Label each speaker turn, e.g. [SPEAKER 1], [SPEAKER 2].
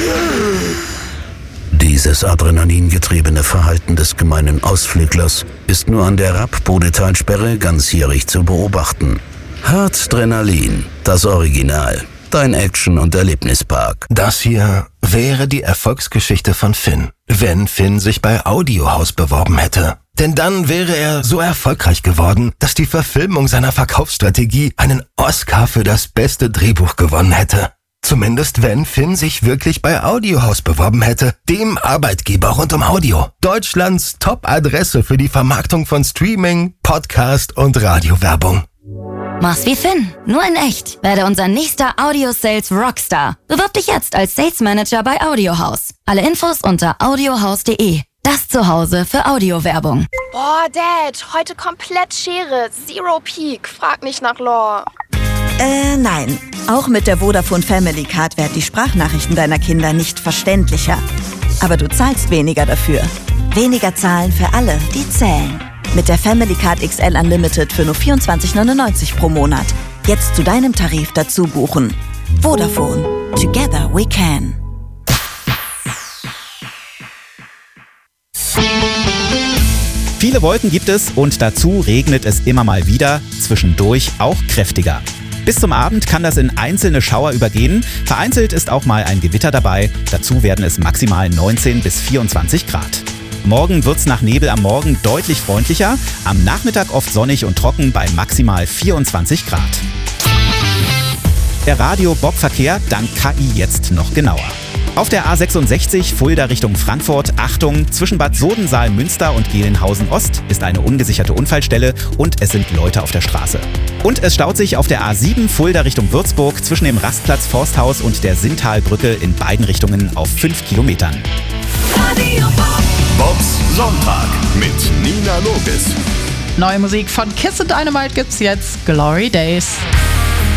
[SPEAKER 1] Dieses adrenalingetriebene Verhalten des gemeinen Ausflüglers ist nur an der Rapp-Bodetalsperre ganzjährig zu beobachten. Harzdrenalin, das Original. Dein Action- und Erlebnispark.
[SPEAKER 2] Das hier wäre die Erfolgsgeschichte von Finn, wenn Finn sich bei Audiohaus beworben hätte. Denn dann wäre er so erfolgreich geworden, dass die Verfilmung seiner Verkaufsstrategie einen Oscar für das beste Drehbuch gewonnen hätte. Zumindest wenn Finn sich wirklich bei Audiohaus beworben hätte, dem Arbeitgeber rund um Audio. Deutschlands Top-Adresse für die Vermarktung von Streaming, Podcast und Radiowerbung.
[SPEAKER 3] Mach's wie Finn, nur in echt. Werde unser nächster Audio-Sales Rockstar. Bewirb dich jetzt als Sales Manager bei Audiohaus. Alle Infos unter audiohaus.de. Das Zuhause für Audiowerbung.
[SPEAKER 4] Boah, Dad, heute komplett Schere. Zero Peak. Frag nicht nach Lore.
[SPEAKER 5] Nein. Auch mit der Vodafone Family Card werden die Sprachnachrichten deiner Kinder nicht verständlicher. Aber du zahlst weniger dafür. Weniger zahlen für alle, die zählen. Mit der Family Card XL Unlimited für nur 24,99 pro Monat. Jetzt zu deinem Tarif dazu buchen. Vodafone. Together we can.
[SPEAKER 6] Viele Wolken gibt es und dazu regnet es immer mal wieder, zwischendurch auch kräftiger. Bis zum Abend kann das in einzelne Schauer übergehen. Vereinzelt ist auch mal ein Gewitter dabei. Dazu werden es maximal 19 bis 24 Grad. Morgen wird's nach Nebel am Morgen deutlich freundlicher. Am Nachmittag oft sonnig und trocken bei maximal 24 Grad. Der Radio-Bob-Verkehr dank KI jetzt noch genauer. Auf der A66 Fulda Richtung Frankfurt, Achtung, zwischen Bad Sodensaal-Münster und Gelnhausen Ost ist eine ungesicherte Unfallstelle und es sind Leute auf der Straße. Und es staut sich auf der A7 Fulda Richtung Würzburg zwischen dem Rastplatz Forsthaus und der Sinntalbrücke in beiden Richtungen auf 5 Kilometern.
[SPEAKER 7] Radio Bobs Sonntag mit Nina Logis.
[SPEAKER 8] Neue Musik von Kiss and Dynamite gibt's jetzt. Glory Days.